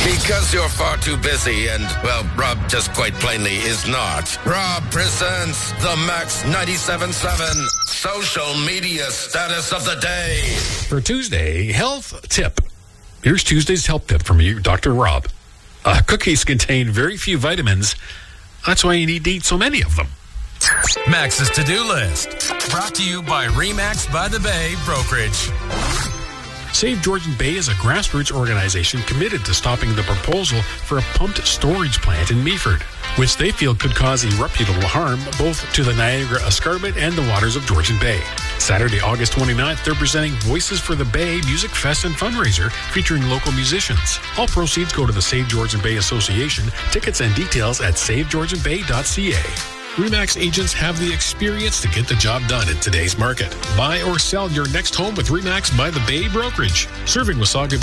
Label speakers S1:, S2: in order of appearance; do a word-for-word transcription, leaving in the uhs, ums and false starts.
S1: Because you're far too busy and, well, Rob just quite plainly is not. Rob presents the Max ninety-seven point seven Social Media Status of the Day.
S2: For Tuesday, health tip. Here's Tuesday's health tip from you, Doctor Rob. Uh, cookies contain very few vitamins. That's why you need to eat so many of them.
S3: Max's to-do list. Brought to you by Remax by the Bay Brokerage.
S2: Save Georgian Bay is a grassroots organization committed to stopping the proposal for a pumped storage plant in Meaford, which they feel could cause irreparable harm both to the Niagara Escarpment and the waters of Georgian Bay. Saturday, August twenty-ninth, they're presenting Voices for the Bay Music Fest and Fundraiser featuring local musicians. All proceeds go to the Save Georgian Bay Association. Tickets and details at save georgian bay dot c a. Remax agents have the experience to get the job done in today's market. Buy or sell your next home with Remax by the Bay Brokerage, serving Wasaga